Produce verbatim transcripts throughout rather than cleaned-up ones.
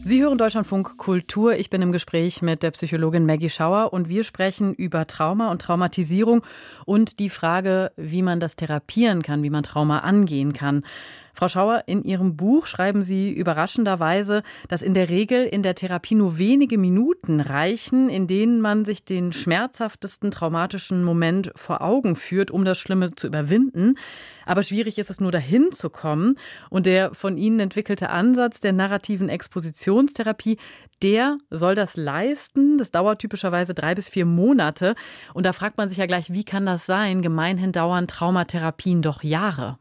Sie hören Deutschlandfunk Kultur. Ich bin im Gespräch mit der Psychologin Maggie Schauer und wir sprechen über Trauma und Traumatisierung und die Frage, wie man das therapieren kann, wie man Trauma angehen kann. Frau Schauer, in Ihrem Buch schreiben Sie überraschenderweise, dass in der Regel in der Therapie nur wenige Minuten reichen, in denen man sich den schmerzhaftesten traumatischen Moment vor Augen führt, um das Schlimme zu überwinden. Aber schwierig ist es nur, dahin zu kommen. Und der von Ihnen entwickelte Ansatz der narrativen Expositionstherapie, der soll das leisten. Das dauert typischerweise drei bis vier Monate. Und da fragt man sich ja gleich, wie kann das sein? Gemeinhin dauern Traumatherapien doch Jahre.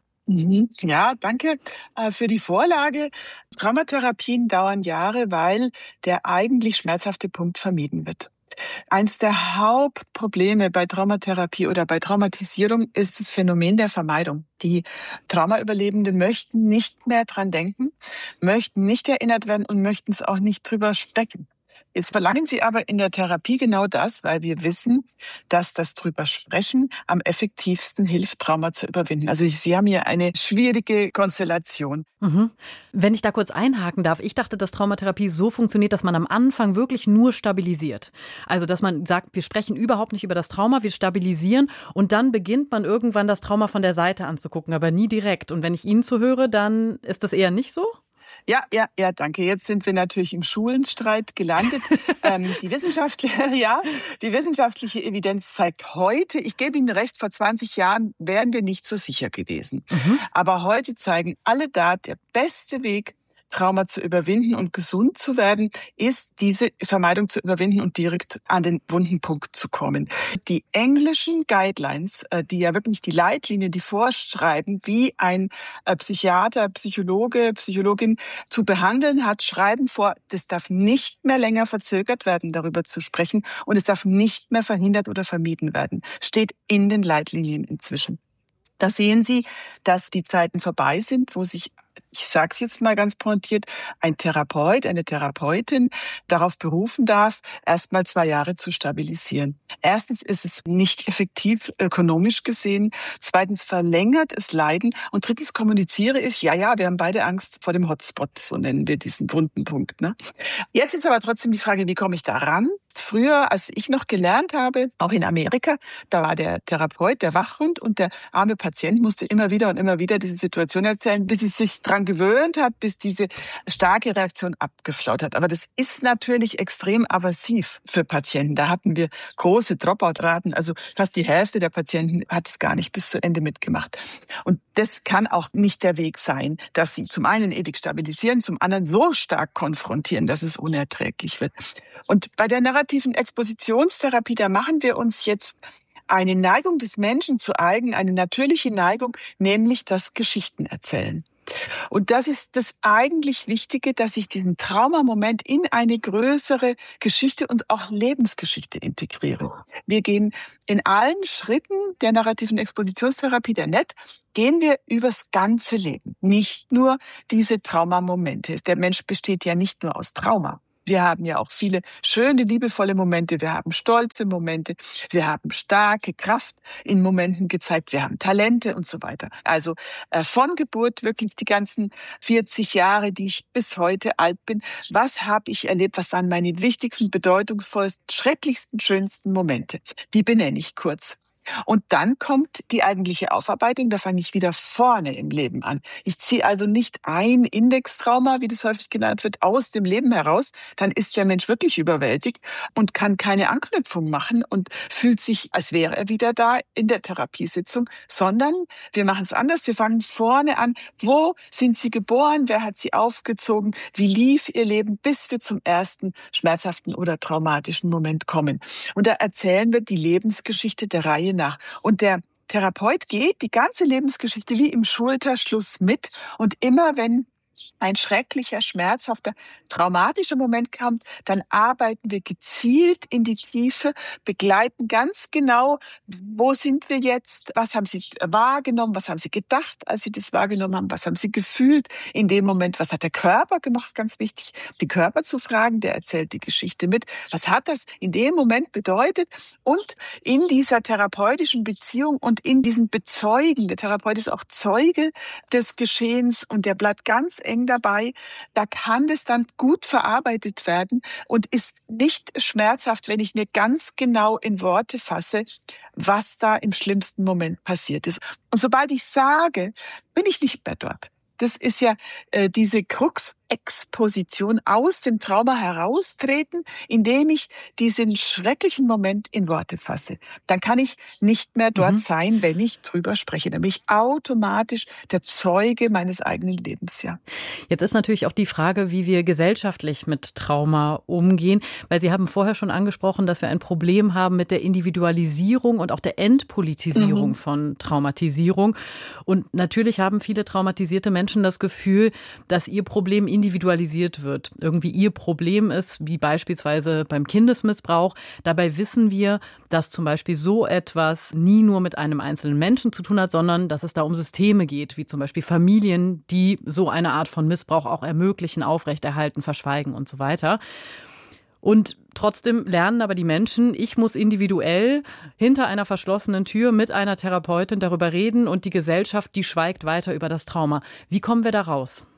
Ja, danke äh, für die Vorlage. Traumatherapien dauern Jahre, weil der eigentlich schmerzhafte Punkt vermieden wird. Eins der Hauptprobleme bei Traumatherapie oder bei Traumatisierung ist das Phänomen der Vermeidung. Die Traumaüberlebenden möchten nicht mehr dran denken, möchten nicht erinnert werden und möchten es auch nicht drüber sprechen. Jetzt verlangen sie aber in der Therapie genau das, weil wir wissen, dass das drüber sprechen am effektivsten hilft, Trauma zu überwinden. Also Sie haben hier eine schwierige Konstellation. Mhm. Wenn ich da kurz einhaken darf, ich dachte, dass Traumatherapie so funktioniert, dass man am Anfang wirklich nur stabilisiert. Also dass man sagt, wir sprechen überhaupt nicht über das Trauma, wir stabilisieren und dann beginnt man irgendwann das Trauma von der Seite anzugucken, aber nie direkt. Und wenn ich Ihnen zuhöre, dann ist das eher nicht so? Ja, ja, ja, danke. Jetzt sind wir natürlich im Schulenstreit gelandet. ähm, die wissenschaftliche, ja, die wissenschaftliche Evidenz zeigt heute, ich gebe Ihnen recht, vor zwanzig Jahren wären wir nicht so sicher gewesen. Mhm. Aber heute zeigen alle Daten, der beste Weg, Trauma zu überwinden und gesund zu werden, ist diese Vermeidung zu überwinden und direkt an den wunden Punkt zu kommen. Die englischen Guidelines, die ja wirklich die Leitlinien, die vorschreiben, wie ein Psychiater, Psychologe, Psychologin zu behandeln hat, schreiben vor, das darf nicht mehr länger verzögert werden, darüber zu sprechen und es darf nicht mehr verhindert oder vermieden werden. Steht in den Leitlinien inzwischen. Da sehen Sie, dass die Zeiten vorbei sind, wo sich, ich sage es jetzt mal ganz pointiert, ein Therapeut, eine Therapeutin darauf berufen darf, erst mal zwei Jahre zu stabilisieren. Erstens ist es nicht effektiv ökonomisch gesehen. Zweitens verlängert es Leiden. Und drittens kommuniziere ich, ja, ja, wir haben beide Angst vor dem Hotspot, so nennen wir diesen wunden Punkt. Ne? Jetzt ist aber trotzdem die Frage, wie komme ich da ran? Früher, als ich noch gelernt habe, auch in Amerika, da war der Therapeut, der Wachhund und der arme Patient musste immer wieder und immer wieder diese Situation erzählen, bis sie sich dran gewöhnt hat, bis diese starke Reaktion abgeflaut hat. Aber das ist natürlich extrem aversiv für Patienten. Da hatten wir große Dropout-Raten, also fast die Hälfte der Patienten hat es gar nicht bis zu Ende mitgemacht. Und das kann auch nicht der Weg sein, dass sie zum einen ewig stabilisieren, zum anderen so stark konfrontieren, dass es unerträglich wird. Und bei der narrativen Expositionstherapie, da machen wir uns jetzt eine Neigung des Menschen zu eigen, eine natürliche Neigung, nämlich das Geschichten erzählen. Und das ist das eigentlich Wichtige, dass ich diesen Traumamoment in eine größere Geschichte und auch Lebensgeschichte integriere. Wir gehen in allen Schritten der narrativen Expositionstherapie, der N E T, gehen wir übers ganze Leben, nicht nur diese Traumamomente. Der Mensch besteht ja nicht nur aus Trauma. Wir haben ja auch viele schöne, liebevolle Momente. Wir haben stolze Momente. Wir haben starke Kraft in Momenten gezeigt. Wir haben Talente und so weiter. Also äh, von Geburt wirklich die ganzen vierzig Jahre, die ich bis heute alt bin. Was habe ich erlebt? Was waren meine wichtigsten, bedeutungsvollsten, schrecklichsten, schönsten Momente? Die benenne ich kurz. Und dann kommt die eigentliche Aufarbeitung, da fange ich wieder vorne im Leben an. Ich ziehe also nicht ein Indextrauma, wie das häufig genannt wird, aus dem Leben heraus. Dann ist der Mensch wirklich überwältigt und kann keine Anknüpfung machen und fühlt sich, als wäre er wieder da in der Therapiesitzung, sondern wir machen es anders. Wir fangen vorne an. Wo sind Sie geboren? Wer hat Sie aufgezogen? Wie lief Ihr Leben, bis wir zum ersten schmerzhaften oder traumatischen Moment kommen? Und da erzählen wir die Lebensgeschichte der Reihe nach. Und der Therapeut geht die ganze Lebensgeschichte wie im Schulterschluss mit. Und immer wenn ein schrecklicher, schmerzhafter, traumatischer Moment kommt, dann arbeiten wir gezielt in die Tiefe, begleiten ganz genau, wo sind wir jetzt, was haben Sie wahrgenommen, was haben Sie gedacht, als Sie das wahrgenommen haben, was haben Sie gefühlt in dem Moment, was hat der Körper gemacht, ganz wichtig, die Körper zu fragen, der erzählt die Geschichte mit, was hat das in dem Moment bedeutet und in dieser therapeutischen Beziehung und in diesem Bezeugen, der Therapeut ist auch Zeuge des Geschehens und der bleibt ganz eng dabei. Da kann das dann gut verarbeitet werden und ist nicht schmerzhaft, wenn ich mir ganz genau in Worte fasse, was da im schlimmsten Moment passiert ist. Und sobald ich sage, bin ich nicht mehr dort. Das ist ja äh, diese Krux-Exposition, aus dem Trauma heraustreten, indem ich diesen schrecklichen Moment in Worte fasse. Dann kann ich nicht mehr dort Mhm. sein, wenn ich drüber spreche. Dann bin ich automatisch der Zeuge meines eigenen Lebens, ja. Jetzt ist natürlich auch die Frage, wie wir gesellschaftlich mit Trauma umgehen, weil Sie haben vorher schon angesprochen, dass wir ein Problem haben mit der Individualisierung und auch der Entpolitisierung Mhm. von Traumatisierung. Und natürlich haben viele traumatisierte Menschen das Gefühl, dass ihr Problem individualisiert wird. Irgendwie ihr Problem ist, wie beispielsweise beim Kindesmissbrauch. Dabei wissen wir, dass zum Beispiel so etwas nie nur mit einem einzelnen Menschen zu tun hat, sondern dass es da um Systeme geht, wie zum Beispiel Familien, die so eine Art von Missbrauch auch ermöglichen, aufrechterhalten, verschweigen und so weiter. Und trotzdem lernen aber die Menschen, ich muss individuell hinter einer verschlossenen Tür mit einer Therapeutin darüber reden und die Gesellschaft, die schweigt weiter über das Trauma. Wie kommen wir da raus?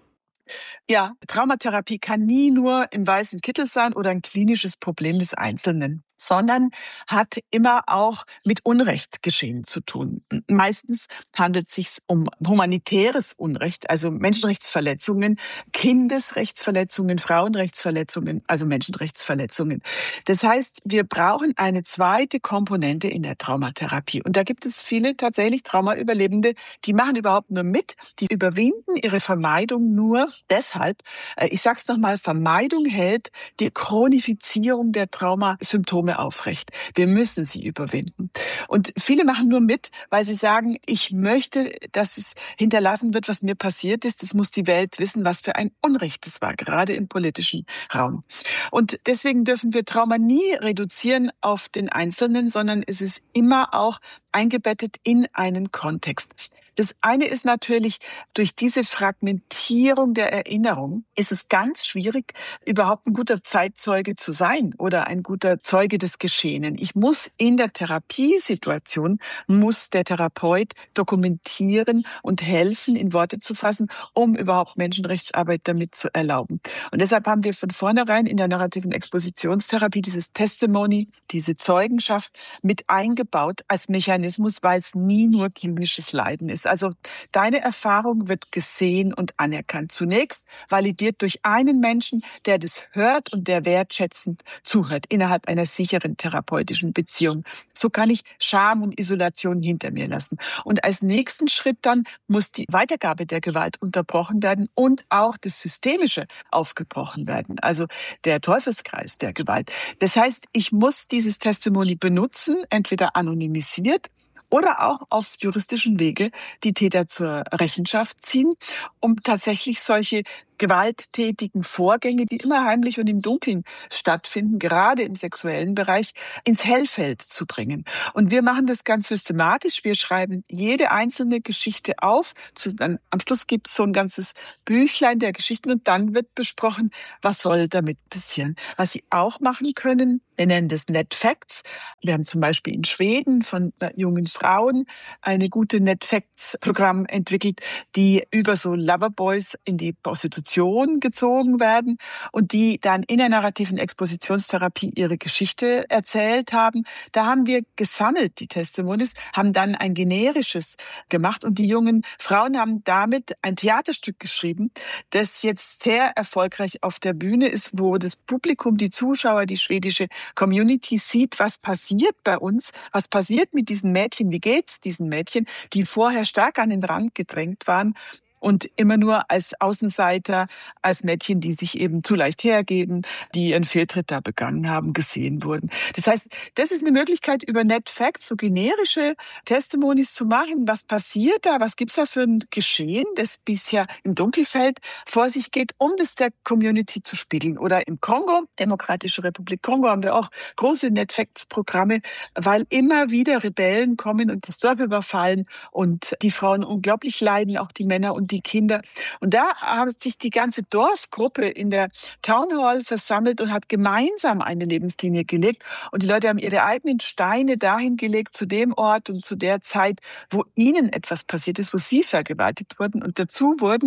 Ja, Traumatherapie kann nie nur im weißen Kittel sein oder ein klinisches Problem des Einzelnen, sondern hat immer auch mit Unrecht geschehen zu tun. Meistens handelt es sich um humanitäres Unrecht, also Menschenrechtsverletzungen, Kindesrechtsverletzungen, Frauenrechtsverletzungen, also Menschenrechtsverletzungen. Das heißt, wir brauchen eine zweite Komponente in der Traumatherapie. Und da gibt es viele tatsächlich Traumaüberlebende, die machen überhaupt nur mit, die überwinden ihre Vermeidung nur deshalb. Äh, Ich sage es nochmal, Vermeidung hält die Chronifizierung der Traumasymptome aufrecht. Wir müssen sie überwinden. Und viele machen nur mit, weil sie sagen, ich möchte, dass es hinterlassen wird, was mir passiert ist. Das muss die Welt wissen, was für ein Unrecht es war, gerade im politischen Raum. Und deswegen dürfen wir Trauma nie reduzieren auf den Einzelnen, sondern es ist immer auch eingebettet in einen Kontext. Das eine ist natürlich, durch diese Fragmentierung der Erinnerung ist es ganz schwierig, überhaupt ein guter Zeitzeuge zu sein oder ein guter Zeuge des Geschehenen. Ich muss in der Therapiesituation, muss der Therapeut dokumentieren und helfen, in Worte zu fassen, um überhaupt Menschenrechtsarbeit damit zu erlauben. Und deshalb haben wir von vornherein in der narrativen Expositionstherapie dieses Testimony, diese Zeugenschaft mit eingebaut als Mechanismus, weil es nie nur kindisches Leiden ist. Also deine Erfahrung wird gesehen und anerkannt. Zunächst validiert durch einen Menschen, der das hört und der wertschätzend zuhört innerhalb einer sicheren therapeutischen Beziehung. So kann ich Scham und Isolation hinter mir lassen. Und als nächsten Schritt dann muss die Weitergabe der Gewalt unterbrochen werden und auch das Systemische aufgebrochen werden, also der Teufelskreis der Gewalt. Das heißt, ich muss dieses Testimony benutzen, entweder anonymisiert oder auch auf juristischen Wege die Täter zur Rechenschaft ziehen, um tatsächlich solche gewalttätigen Vorgänge, die immer heimlich und im Dunkeln stattfinden, gerade im sexuellen Bereich, ins Hellfeld zu bringen. Und wir machen das ganz systematisch. Wir schreiben jede einzelne Geschichte auf. Dann, am Schluss gibt es so ein ganzes Büchlein der Geschichten und dann wird besprochen, was soll damit passieren. Was Sie auch machen können, wir nennen das Net Facts. Wir haben zum Beispiel in Schweden von jungen Frauen eine gute Net Facts Programm entwickelt, die über so Loverboys in die Prostitution gezogen werden und die dann in der narrativen Expositionstherapie ihre Geschichte erzählt haben. Da haben wir gesammelt, die Testimonies, haben dann ein generisches gemacht und die jungen Frauen haben damit ein Theaterstück geschrieben, das jetzt sehr erfolgreich auf der Bühne ist, wo das Publikum, die Zuschauer, die schwedische Community sieht, was passiert bei uns, was passiert mit diesen Mädchen, wie geht's diesen Mädchen, die vorher stark an den Rand gedrängt waren und immer nur als Außenseiter, als Mädchen, die sich eben zu leicht hergeben, die ihren Fehltritt da begangen haben, gesehen wurden. Das heißt, das ist eine Möglichkeit, über Net Facts so generische Testimonies zu machen. Was passiert da? Was gibt's da für ein Geschehen, das bisher im Dunkelfeld vor sich geht, um das der Community zu spiegeln? Oder im Kongo, Demokratische Republik Kongo, haben wir auch große Net Facts Programme, weil immer wieder Rebellen kommen und das Dorf überfallen und die Frauen unglaublich leiden, auch die Männer und die Kinder. Und da hat sich die ganze Dorfgruppe in der Town Hall versammelt und hat gemeinsam eine Lebenslinie gelegt. Und die Leute haben ihre eigenen Steine dahin gelegt, zu dem Ort und zu der Zeit, wo ihnen etwas passiert ist, wo sie vergewaltigt wurden. Und dazu wurden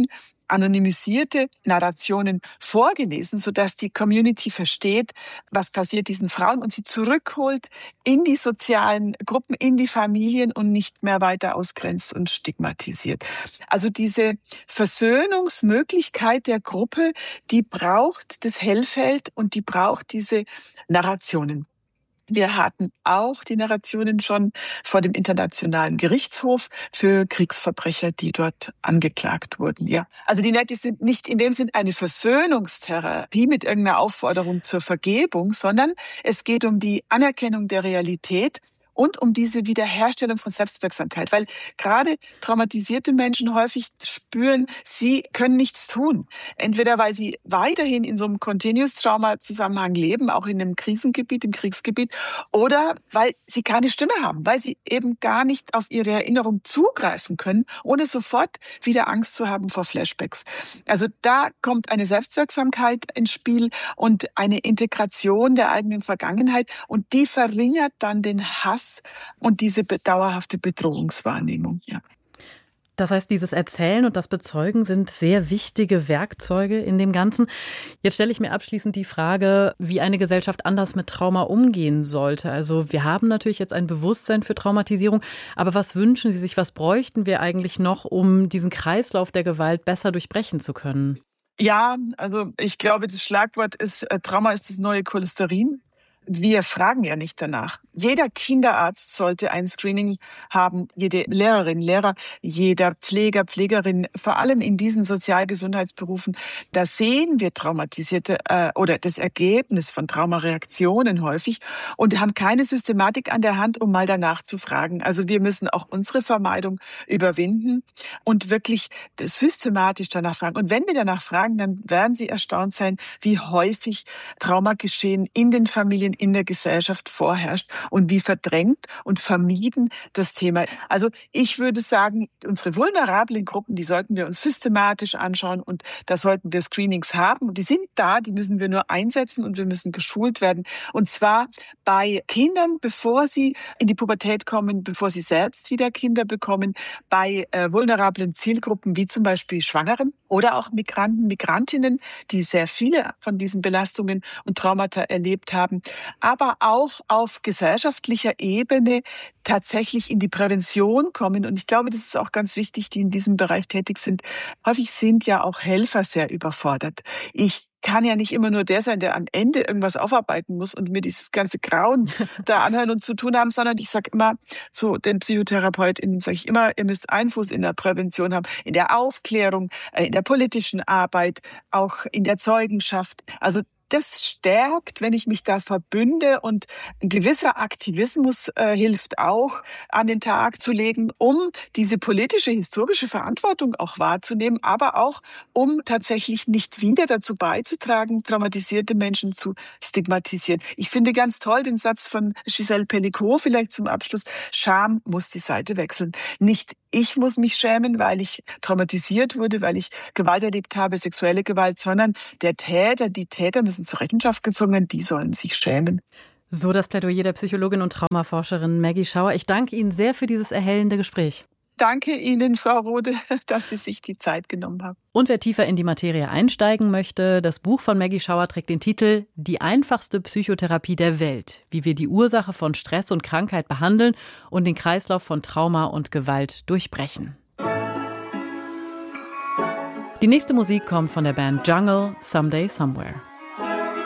anonymisierte Narrationen vorgelesen, sodass die Community versteht, was passiert diesen Frauen und sie zurückholt in die sozialen Gruppen, in die Familien und nicht mehr weiter ausgrenzt und stigmatisiert. Also diese Versöhnungsmöglichkeit der Gruppe, die braucht das Hellfeld und die braucht diese Narrationen. Wir hatten auch die Narrationen schon vor dem Internationalen Gerichtshof für Kriegsverbrecher, die dort angeklagt wurden. Ja, also die Nettis sind nicht in dem Sinn eine Versöhnungstherapie mit irgendeiner Aufforderung zur Vergebung, sondern es geht um die Anerkennung der Realität und um diese Wiederherstellung von Selbstwirksamkeit. Weil gerade traumatisierte Menschen häufig spüren, sie können nichts tun. Entweder weil sie weiterhin in so einem Continuous-Trauma-Zusammenhang leben, auch in einem Krisengebiet, im Kriegsgebiet, oder weil sie keine Stimme haben, weil sie eben gar nicht auf ihre Erinnerung zugreifen können, ohne sofort wieder Angst zu haben vor Flashbacks. Also da kommt eine Selbstwirksamkeit ins Spiel und eine Integration der eigenen Vergangenheit und die verringert dann den Hass und diese dauerhafte Bedrohungswahrnehmung. Ja. Das heißt, dieses Erzählen und das Bezeugen sind sehr wichtige Werkzeuge in dem Ganzen. Jetzt stelle ich mir abschließend die Frage, wie eine Gesellschaft anders mit Trauma umgehen sollte. Also wir haben natürlich jetzt ein Bewusstsein für Traumatisierung, aber was wünschen Sie sich, was bräuchten wir eigentlich noch, um diesen Kreislauf der Gewalt besser durchbrechen zu können? Ja, also ich glaube, das Schlagwort ist, äh, Trauma ist das neue Cholesterin. Wir fragen ja nicht danach. Jeder Kinderarzt sollte ein Screening haben, jede Lehrerin, Lehrer, jeder Pfleger, Pflegerin, vor allem in diesen Sozialgesundheitsberufen. Da sehen wir traumatisierte äh, oder das Ergebnis von Traumareaktionen häufig und haben keine Systematik an der Hand, um mal danach zu fragen. Also wir müssen auch unsere Vermeidung überwinden und wirklich systematisch danach fragen. Und wenn wir danach fragen, dann werden Sie erstaunt sein, wie häufig Traumageschehen in den Familien, in der Gesellschaft vorherrscht und wie verdrängt und vermieden das Thema. Also ich würde sagen, unsere vulnerablen Gruppen, die sollten wir uns systematisch anschauen und da sollten wir Screenings haben. Und die sind da, die müssen wir nur einsetzen und wir müssen geschult werden. Und zwar bei Kindern, bevor sie in die Pubertät kommen, bevor sie selbst wieder Kinder bekommen, bei äh, vulnerablen Zielgruppen wie zum Beispiel Schwangeren oder auch Migranten, Migrantinnen, die sehr viele von diesen Belastungen und Traumata erlebt haben, aber auch auf gesellschaftlicher Ebene tatsächlich in die Prävention kommen. Und ich glaube, das ist auch ganz wichtig, die in diesem Bereich tätig sind. Häufig sind ja auch Helfer sehr überfordert. Ich kann ja nicht immer nur der sein, der am Ende irgendwas aufarbeiten muss und mir dieses ganze Grauen da anhören und zu tun haben, sondern ich sage immer zu den PsychotherapeutInnen, sage ich immer, ihr müsst Einfluss in der Prävention haben, in der Aufklärung, in der politischen Arbeit, auch in der Zeugenschaft. Also das stärkt, wenn ich mich da verbünde und ein gewisser Aktivismus äh, hilft auch an den Tag zu legen, um diese politische, historische Verantwortung auch wahrzunehmen, aber auch um tatsächlich nicht wieder dazu beizutragen, traumatisierte Menschen zu stigmatisieren. Ich finde ganz toll den Satz von Gisèle Pelicot, vielleicht zum Abschluss, Scham muss die Seite wechseln. Nicht ich muss mich schämen, weil ich traumatisiert wurde, weil ich Gewalt erlebt habe, sexuelle Gewalt, sondern der Täter, die Täter müssen zur Rechenschaft gezogen werden, die sollen sich schämen. So das Plädoyer der Psychologin und Traumaforscherin Maggie Schauer. Ich danke Ihnen sehr für dieses erhellende Gespräch. Danke Ihnen, Frau Rode, dass Sie sich die Zeit genommen haben. Und wer tiefer in die Materie einsteigen möchte, das Buch von Maggie Schauer trägt den Titel Die einfachste Psychotherapie der Welt, wie wir die Ursache von Stress und Krankheit behandeln und den Kreislauf von Trauma und Gewalt durchbrechen. Die nächste Musik kommt von der Band Jungle, Someday Somewhere.